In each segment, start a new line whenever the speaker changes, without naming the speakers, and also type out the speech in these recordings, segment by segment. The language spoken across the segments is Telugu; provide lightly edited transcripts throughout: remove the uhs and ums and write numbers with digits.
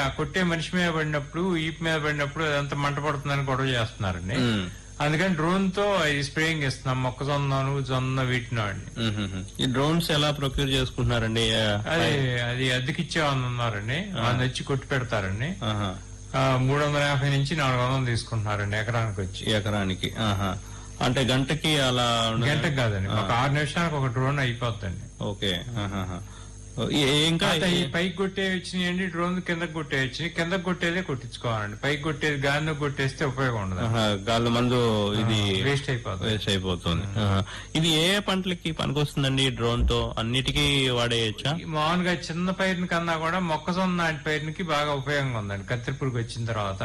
కొట్టే మనిషి మీద పడినప్పుడు ఈపు మీద పడినప్పుడు అదంతా మంట పడుతుందని గొడవ చేస్తున్నారండి. అందుకని డ్రోన్ తో ఈ స్ప్రేయింగ్ ఇస్తున్నాం మొక్కజొన్నను జొన్న వీటిని అండి.
ఈ డ్రోన్స్ ఎలా ప్రొక్యూర్ చేసుకుంటున్నారండి?
అది అద్దెకిచ్చేవాళ్ళు ఉన్నారండి, వాళ్ళు వచ్చి కొట్టి పెడతారండి. 350 నుంచి 400 తీసుకుంటున్నారండి ఎకరానికి.
అంటే గంటకి అలా?
గంటకి కాదండి, ఒక 6 నిమిషాలకు ఒక డ్రోన్ అయిపోతుందండి.
ఓకే.
ఇంకా ఈ పైకి కొట్టే వచ్చినాయండి, డ్రోన్ కిందకి కొట్టే వచ్చినాయి. కిందకి కొట్టేదే కొట్టించుకోవాలండి, పైకి కొట్టేది గాలిలో కొట్టేస్తే ఉపయోగం ఉండదు,
గాలి మందు ఇది
వేస్ట్
అయిపోతుంది. ఇది ఏ పంటలకి పనికొస్తుందండి డ్రోన్ తో? అన్నిటికీ వాడేయచ్చా?
మామూలుగా చిన్న పైరుని కన్నా కూడా మొక్కజొన్న నాటి పైరునికి బాగా ఉపయోగంగా ఉందండి. కత్తిరి పురుగు వచ్చిన తర్వాత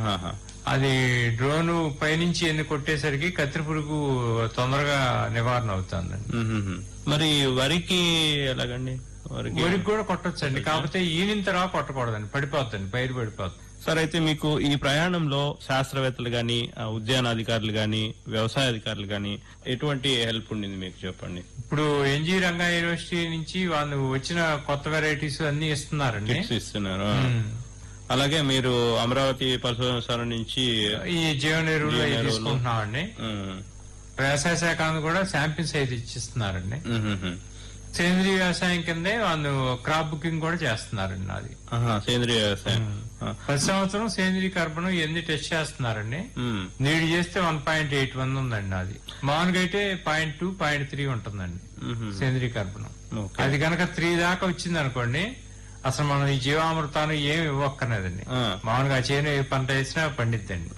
అది డ్రోన్ పైనుంచి ఎన్ని కొట్టేసరికి కత్తిరి పురుగు తొందరగా నివారణ అవుతుందండి.
మరి వరికి ఎలాగండి?
వరికి కూడా కొట్టొచ్చండి, కాకపోతే ఈనిన తర్వాత కొట్టకూడదండి, పడిపోతుంది, పైరు పడిపోతుంది.
సార్, అయితే మీకు ఈ ప్రయాణంలో శాస్త్రవేత్తలు గాని, ఉద్యానాధికారులు గాని, వ్యవసాయ అధికారులు గాని ఎటువంటి హెల్ప్ ఉండింది మీకు చెప్పండి?
ఇప్పుడు ఎన్జీ రంగా యూనివర్సిటీ నుంచి వాళ్ళు వచ్చిన కొత్త వెరైటీస్ అన్ని ఇస్తున్నారండి.
ఇస్తున్నారు. అలాగే మీరు అమరావతి పరిశోధన నుంచి
ఈ జీవన ఎరువులు తీసుకుంటున్నామండి. వ్యవసాయ శాఖ కూడా శాంపిల్స్ అయితే ఇచ్చిస్తున్నారండి. సేంద్రీయ వ్యవసాయం కిందే వాళ్ళు క్రాప్ బుకింగ్ కూడా చేస్తున్నారండి. అది
సేంద్రీయ వ్యవసాయం.
ప్రతి సంవత్సరం సేంద్రీయ కర్బనం ఎన్ని టెస్ట్ చేస్తున్నారండి. నీడు చేస్తే 1.81 ఉందండి. అది మామూలుగా అయితే 0.2, 0.3 ఉంటుందండి సేంద్రీయ కర్బనం. అది కనుక 3 దాకా వచ్చింది అనుకోండి, అసలు మనం ఈ జీవామృతాన్ని ఏమి ఇవ్వక్కర్లేదండి. మామూలుగా చేను ఏ పంట వేసినా పండిద్దండి.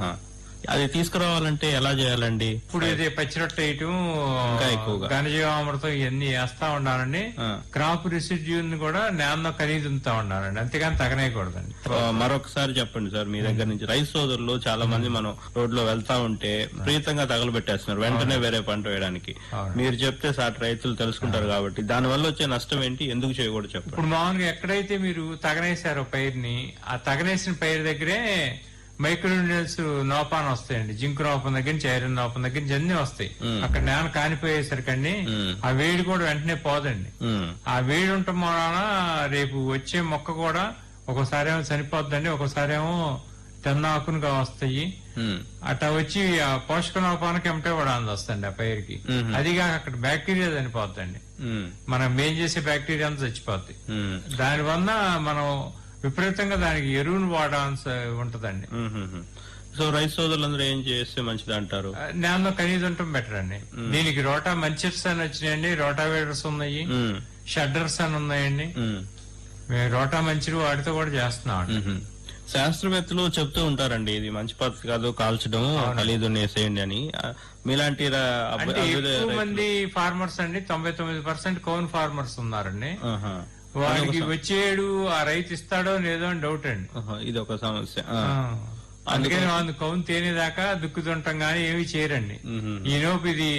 అది తీసుకురావాలంటే ఎలా చేయాలండి?
ఇప్పుడు ఇది పచ్చిరొట్ట వేయటం, ఘనజీవామృతం ఇవన్నీ వేస్తా ఉండాలండి. క్రాప్ రిసిడ్యూని కూడా నేలలో ఖరీదుతా ఉండాలండి, అంతేగాని తగనేయకూడదండి.
మరొకసారి చెప్పండి సార్, మీ దగ్గర నుంచి రైతు సోదరులు చాలా మంది మనం రోడ్ లో వెళ్తా ఉంటే ప్రీతంగా తగలబెట్టేస్తున్నారు వెంటనే వేరే పంట వేయడానికి. మీరు చెప్తే సార్ రైతులు తెలుసుకుంటారు కాబట్టి దాని వల్ల వచ్చే నష్టం ఏంటి, ఎందుకు చేయకూడదు చెప్పండి.
ఇప్పుడు మామూలుగా ఎక్కడైతే మీరు తగనేశారో పైరుని, ఆ తగనేసిన పైరు దగ్గరే మైక్రోన్యూట్రియన్స్ లోపాన్ని వస్తాయండి. జింక్ లోపం దగ్గర నుంచి ఐరన్ లోపం దగ్గర నుంచి అన్ని వస్తాయి. అక్కడ నేల కానిపోయేసరికండి ఆ వేడి కూడా వెంటనే పోదండి. ఆ వేడి ఉండటం వలన రేపు వచ్చే మొక్క కూడా ఒక్కోసారి ఏమో చనిపోద్దండి, ఒక్కోసారి ఏమో తెన్నాకునుగా వస్తాయి. అట్లా వచ్చి ఆ పోషక లోపానికి ఏమిటో కూడా వస్తుంది ఆ పైరుకి. అదిగా అక్కడ బ్యాక్టీరియా చనిపోద్దండి, మనం మేం చేసే బ్యాక్టీరియా అంతా చచ్చిపోద్ది. దానివల్ల మనం విపరీతంగా దానికి ఎరువును వాడాల్సి ఉంటదండి.
సో రైతు సోదరులందరూ ఏం చేస్తే మంచిది అంటారు?
నేలలో ఖరీదు ఉండటం బెటర్ అండి. దీనికి రోటా మంచిర్స్ అని వచ్చినాయండి, రోటావేటర్స్ ఉన్నాయి, షడ్డర్స్ అని ఉన్నాయండి. రోటా మంచిరు వాటితో కూడా చేస్తున్నాం.
శాస్త్రవేత్తలు చెప్తూ ఉంటారండి ఇది మంచి పద్ధతి కాదు కాల్చడం, ఖరీదు వేసేయండి అని. మీలాంటి
ఎక్కువ మంది ఫార్మర్స్ అండి, 99% కౌన్ ఫార్మర్స్ ఉన్నారండి. వాడికి వచ్చేడు ఆ రైతు ఇస్తాడో లేదో అని డౌట్ అండి.
ఇది ఒక సమస్య.
అందుకని వాళ్ళు కౌన్ తేనేదాకా దుక్కుతుంటాం గానీ ఏమి చేయరండి. ఈలోపు ఇది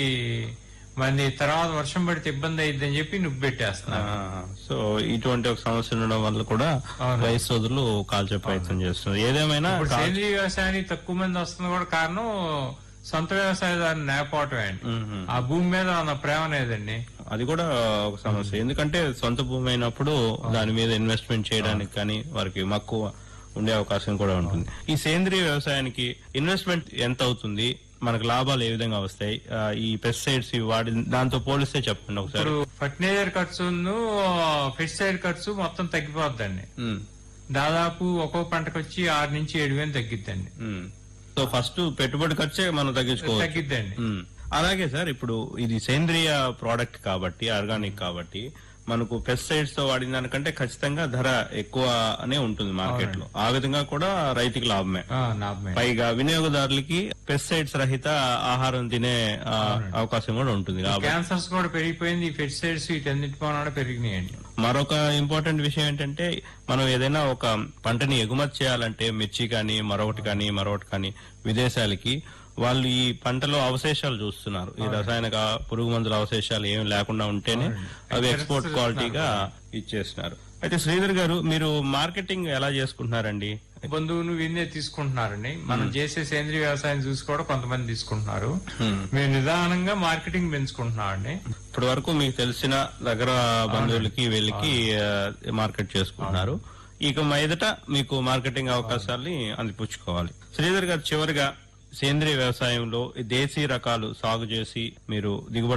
మరి తర్వాత వర్షం పడితే ఇబ్బంది అయ్యిద్దని చెప్పి నువ్వు పెట్టేస్తున్నా.
సో ఇటువంటి ఒక సమస్య ఉండడం వల్ల కూడా రైతు సోదరులు కాల్చే ప్రయత్నం చేస్తున్నారు. ఏదేమైనా
సేంద్రీయ వ్యవసాయానికి తక్కువ మంది వస్తుంది కూడా కారణం సొంత వ్యవసాయదారుని నేపోవటమే అండి. ఆ భూమి మీద ఉన్న ప్రేమ లేదండి,
అది కూడా ఒక సమస్య. ఎందుకంటే సొంత భూమి అయినప్పుడు దాని మీద ఇన్వెస్ట్మెంట్ చేయడానికి కానీ వారికి మక్కువ ఉండే అవకాశం కూడా ఉంటుంది. ఈ సేంద్రీయ వ్యవసాయానికి ఇన్వెస్ట్మెంట్ ఎంత అవుతుంది, మనకు లాభాలు ఏ విధంగా వస్తాయి, ఈ పెస్టిసైడ్స్ వాడి దాంతో పోలిస్తే చెప్పండి ఒకసారి.
ఫర్టిలైజర్ ఖర్చును పెస్టిసైడ్ ఖర్చు మొత్తం తగ్గిపోద్దండి. దాదాపు ఒక్కో పంటకు వచ్చి 6 నుంచి 7 వేలు తగ్గిద్దండి.
సో ఫస్ట్ పెట్టుబడి ఖర్చే మనం
తగ్గిద్దండి.
అలాగే సార్, ఇప్పుడు ఇది సేంద్రియ ప్రోడక్ట్ కాబట్టి, ఆర్గానిక్ కాబట్టి మనకు పెస్టిసైడ్స్ తో వాడిన దానికంటే ఖచ్చితంగా ధర ఎక్కువనే ఉంటుంది మార్కెట్ లో. ఆ విధంగా కూడా రైతుకి లాభమే. పైగా వినియోగదారులకి పెస్టిసైడ్స్ రహిత ఆహారం తినే అవకాశం కూడా ఉంటుంది.
క్యాన్సర్స్ కూడా పెరిగిపోయింది, ఈ పెస్టిసైడ్స్ వీటన్నిటి కూడా పెరిగినాయండి.
మరొక ఇంపార్టెంట్ విషయం ఏంటంటే, మనం ఏదైనా ఒక పంటని ఎగుమతి చేయాలంటే మిర్చి కానీ మరొకటి కానీ విదేశాలకి వాళ్ళు ఈ పంటలో అవశేషాలు చూస్తున్నారు. ఈ రసాయనిక పురుగు మందుల అవశేషాలు ఏమి లేకుండా ఉంటేనే అవి ఎక్స్పోర్ట్ క్వాలిటీగా ఇచ్చేస్తున్నారు. అయితే శ్రీధర్ గారు, మీరు మార్కెటింగ్ ఎలా చేసుకుంటున్నారండి?
బంధువులు వీళ్ళే తీసుకుంటున్నారండి. మనం చేసే సేంద్రీయ వ్యవసాయం చూసి కూడా కొంతమంది తీసుకుంటున్నారు. మేము నిదానంగా మార్కెటింగ్ పెంచుకుంటున్నామండి.
ఇప్పటి వరకు మీకు తెలిసిన దగ్గర బంధువులకి వీళ్ళకి మార్కెట్ చేసుకుంటున్నారు. ఇక మీదట మీకు మార్కెటింగ్ అవకాశాలని అందిపుచ్చుకోవాలి. శ్రీధర్ గారు, చివరిగా సేంద్రియ వ్యవసాయంలో దేశీ రకాలు సాగు చేసి మీరు దిగుబడి